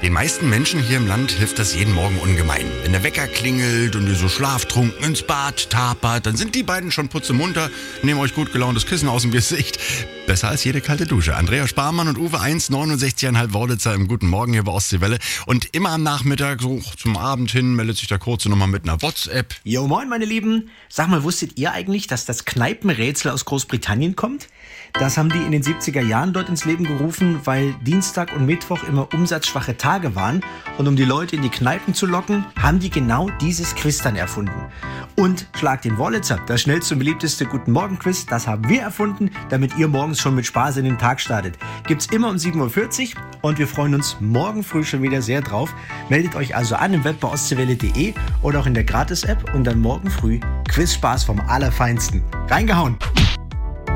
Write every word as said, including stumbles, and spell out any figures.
Den meisten Menschen hier im Land hilft das jeden Morgen ungemein. Wenn der Wecker klingelt und ihr so schlaftrunken ins Bad tapert, dann sind die beiden schon putzemunter, nehmen euch gut gelauntes Kissen aus dem Gesicht. Besser als jede kalte Dusche. Andrea Sparmann und Uwe eins, neunundsechzig Komma fünf Worditzer im Guten Morgen hier bei Ostseewelle. Und immer am Nachmittag, so zum Abend hin, meldet sich der Kurze nochmal mit einer WhatsApp. Jo, moin meine Lieben. Sag mal, wusstet ihr eigentlich, dass das Kneipenrätsel aus Großbritannien kommt? Das haben die in den siebziger Jahren dort ins Leben gerufen, weil Dienstag und Mittwoch immer umsatzschwache Tage waren. Und um die Leute in die Kneipen zu locken, haben die genau dieses Quiz dann erfunden. Und Schlag den Worditzer, das schnellste und beliebteste Guten Morgen Quiz, das haben wir erfunden, damit ihr morgens schon mit Spaß in den Tag startet. Gibt's immer um sieben Uhr vierzig und wir freuen uns morgen früh schon wieder sehr drauf. Meldet euch also an im Web bei ostseewelle punkt de oder auch in der Gratis-App und dann morgen früh Quiz-Spaß vom Allerfeinsten. Reingehauen!